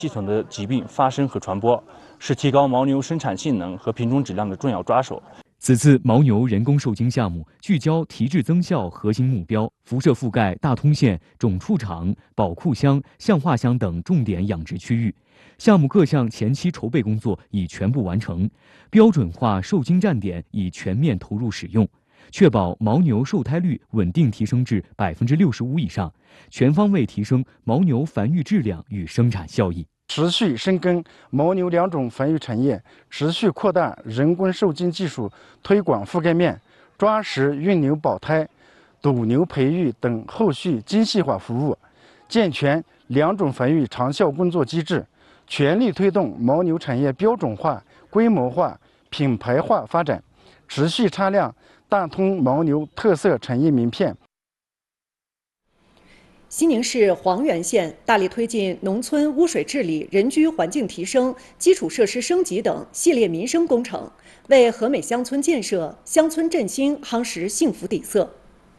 系统的疾病发生和传播，是提高牦牛生产性能和品种质量的重要抓手。 此次牦牛人工受精项目聚焦提质增效核心目标，辐射覆盖大通县、种畜场、保库乡、象化乡等重点养殖区域。项目各项前期筹备工作已全部完成，标准化受精站点已全面投入使用，确保牦牛受胎率稳定提升至65%以上，全方位提升牦牛繁育质量与生产效益。 持续深耕牦牛两种繁育产业，持续扩大人工受精技术推广覆盖面，抓实孕牛保胎、斗牛培育等后续精细化服务，健全两种繁育长效工作机制，全力推动牦牛产业标准化、规模化、品牌化发展，持续擦亮大通牦牛特色产业名片。 西宁市黄原县大力推进农村污水治理、人居环境提升、基础设施升级等系列民生工程，为和美乡村建设、乡村振兴夯实幸福底色。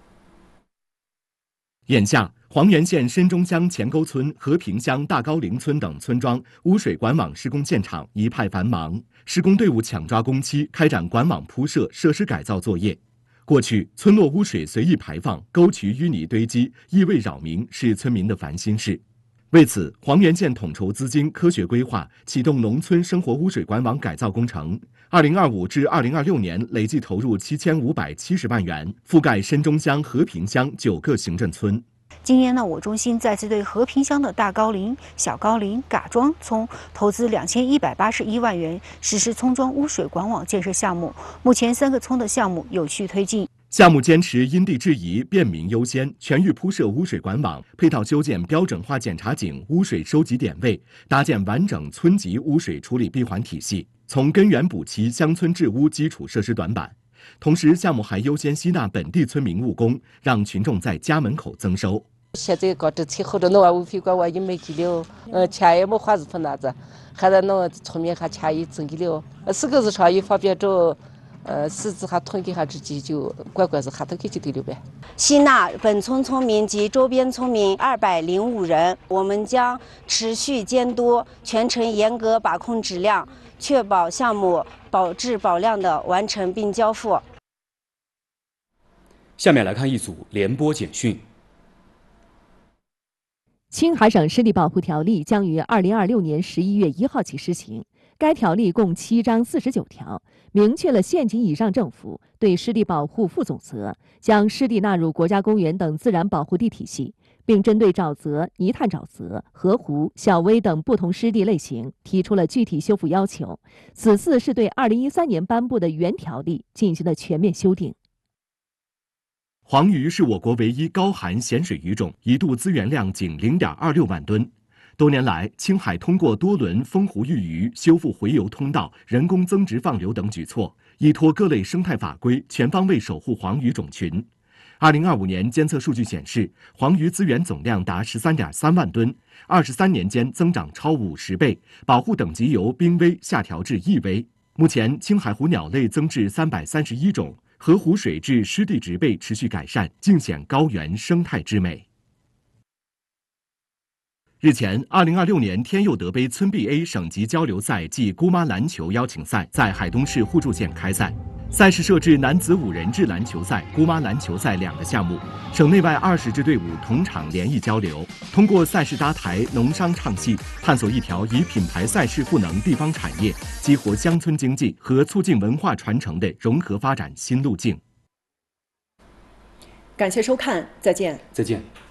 眼下，黄原县深中乡前沟村、和平乡大高陵村等村庄污水管网施工现场一派繁忙，施工队伍抢抓工期，开展管网铺设、设施改造作业。过去，村落污水随意排放、沟渠淤泥堆积、异味扰民，是村民的烦心事。为此，黄原县统筹资金，科学规划，启动农村生活污水管网改造工程。2025至2026年累计投入7570万元，覆盖深中乡、和平乡9个行政村。 今年呢，我中心再次对和平乡的大高陵、小高陵、嘎庄村投资2181万元，实施村庄污水管网建设项目。目前3个村的项目有序推进。 项目坚持因地制宜、便民优先，全域铺设污水管网，配套修建标准化检查井、污水收集点位，搭建完整村级污水处理闭环体系，从根源补齐乡村治污基础设施短板。同时，项目还优先吸纳本地村民务工，让群众在家门口增收。 现在搞这车好多弄完污水管我已经没给了，钱也没花子分哪子，还在弄村民还钱也挣给了，4个日常也方便找，私自还囤给还自己就乖乖子还都给就对了呗。 吸纳本村村民及周边村民205人，我们将持续监督，全程严格把控质量，确保项目保质保量的完成并交付。 下面来看一组联播简讯。 青海省湿地保护条例将于2026年11月1号起施行。该条例共7章49条，明确了县级以上政府对湿地保护负总责，将湿地纳入国家公园等自然保护地体系，并针对沼泽、泥炭沼泽、河湖、小微等不同湿地类型提出了具体修复要求。此次是对2013年颁布的原条例进行了全面修订。 黄鱼是我国唯一高含咸水鱼种，一度资源量仅0.26万吨。多年来，青海通过多轮封湖育鱼、修复洄游通道、人工增殖放流等举措，依托各类生态法规，全方位守护黄鱼种群。2025年监测数据显示，黄鱼资源总量达13.3万吨，23年间增长超50倍，保护等级由濒危下调至易危。目前，青海湖鸟类增至331种。河湖水质、湿地植被持续改善，尽显高原生态之美。日前，2026年天佑德杯村 B-A 省级交流赛暨姑妈篮球邀请赛在海东市互助县开赛。赛事设置男子5人制篮球赛、姑妈篮球赛2个项目，省内外20支队伍同场联谊交流，通过赛事搭台、农商唱戏，探索一条以品牌赛事赋能地方产业、激活乡村经济和促进文化传承的融合发展新路径。 感谢收看，再见。 再见。